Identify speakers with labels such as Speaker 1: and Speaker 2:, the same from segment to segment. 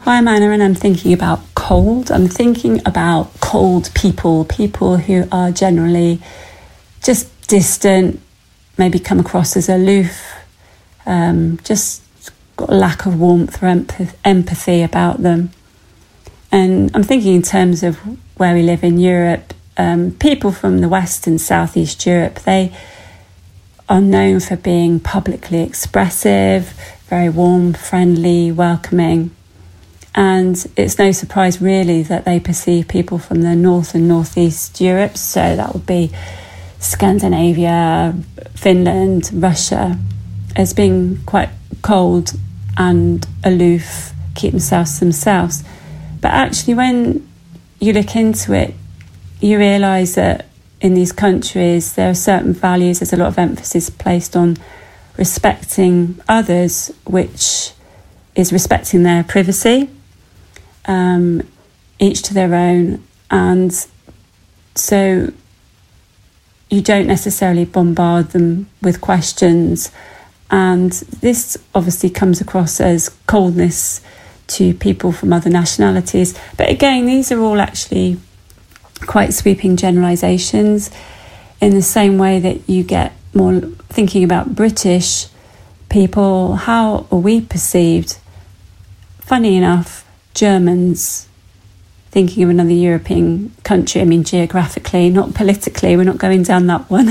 Speaker 1: Hi, I'm Anna, and I'm thinking about cold. I'm thinking about cold people who are generally just distant, maybe come across as aloof, just got a lack of warmth or empathy about them. And I'm thinking in terms of where we live in Europe, people from the West and Southeast Europe, they are known for being publicly expressive, very warm, friendly, welcoming. And it's no surprise really that they perceive people from the North and Northeast Europe, so that would be Scandinavia, Finland, Russia, as being quite cold and aloof, keep themselves to themselves. But actually when you look into it, you realise that in these countries there are certain values, there's a lot of emphasis placed on respecting others, which is respecting their privacy. Each to their own, and so you don't necessarily bombard them with questions, and this obviously comes across as coldness to people from other nationalities. But again, these are all actually quite sweeping generalisations, in the same way that you get more thinking about British people. How are we perceived? Funny enough, Germans, thinking of another European country, I mean geographically, not politically, we're not going down that one.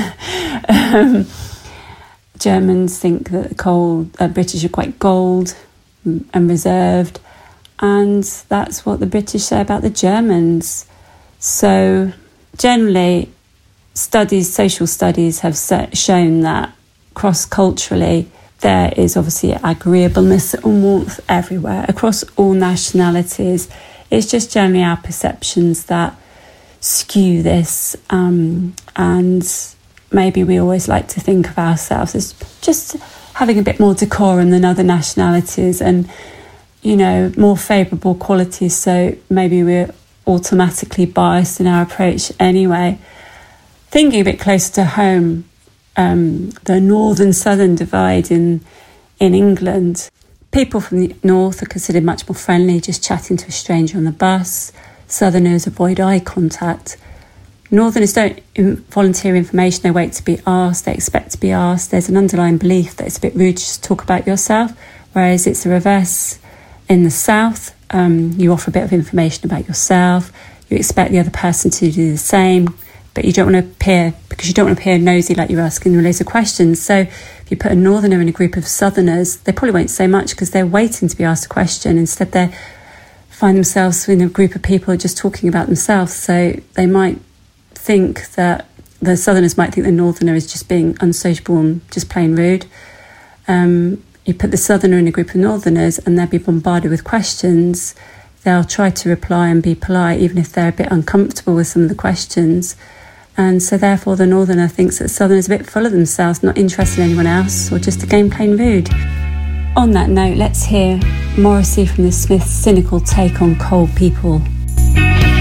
Speaker 1: Germans think that the British are quite cold and reserved, and that's what the British say about the Germans. So generally, social studies have shown that cross-culturally, there is obviously agreeableness and warmth everywhere, across all nationalities. It's just generally our perceptions that skew this, and maybe we always like to think of ourselves as just having a bit more decorum than other nationalities and, you know, more favourable qualities, so maybe we're automatically biased in our approach anyway. Thinking a bit closer to home, the northern-southern divide in England, people from the north are considered much more friendly, just chatting to a stranger on the bus. Southerners avoid eye contact. Northerners don't volunteer information, they wait to be asked, they expect to be asked. There's an underlying belief that it's a bit rude to just talk about yourself, whereas it's the reverse in the south. You offer a bit of information about yourself, you expect the other person to do the same, but you don't want to appear nosy, like you're asking them loads of questions. So if you put a northerner in a group of southerners, they probably won't say much because they're waiting to be asked a question. Instead, they find themselves in a group of people just talking about themselves. So they might think that the southerners might think the northerner is just being unsociable and just plain rude. You put the southerner in a group of northerners and they'll be bombarded with questions. They'll try to reply and be polite, even if they're a bit uncomfortable with some of the questions. And so therefore the northerner thinks that southerners are a bit full of themselves, not interested in anyone else, or just again plain rude. On that note, let's hear Morrissey from the Smiths' cynical take on cold people.